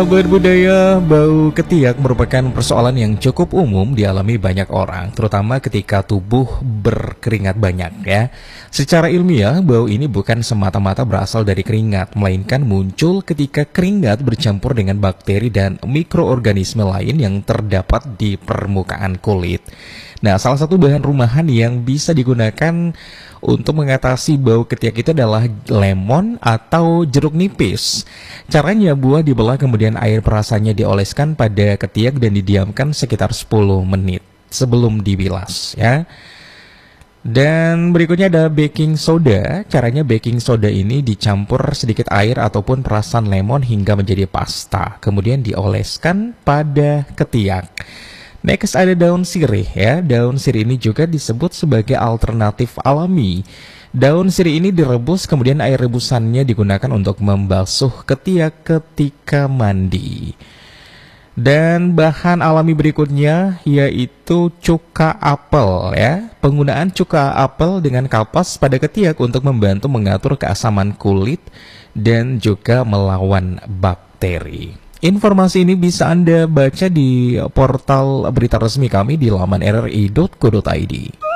Sahabat budaya, bau ketiak merupakan persoalan yang cukup umum dialami banyak orang, terutama ketika tubuh berkeringat banyak ya. Secara ilmiah, bau ini bukan semata-mata berasal dari keringat, melainkan muncul ketika keringat bercampur dengan bakteri dan mikroorganisme lain yang terdapat di permukaan kulit. Nah, salah satu bahan rumahan yang bisa digunakan untuk mengatasi bau ketiak itu adalah lemon atau jeruk nipis. Caranya, buah dibelah kemudian air perasannya dioleskan pada ketiak dan didiamkan sekitar 10 menit sebelum dibilas ya. Dan berikutnya ada baking soda. Caranya, baking soda ini dicampur sedikit air ataupun perasan lemon hingga menjadi pasta, kemudian dioleskan pada ketiak. Next ada daun sirih ya. Daun sirih ini juga disebut sebagai alternatif alami. Daun sirih ini direbus, kemudian air rebusannya digunakan untuk membasuh ketiak ketika mandi. Dan bahan alami berikutnya yaitu cuka apel ya. Penggunaan cuka apel dengan kapas pada ketiak untuk membantu mengatur keasaman kulit dan juga melawan bakteri. Informasi ini bisa Anda baca di portal berita resmi kami di laman rri.co.id.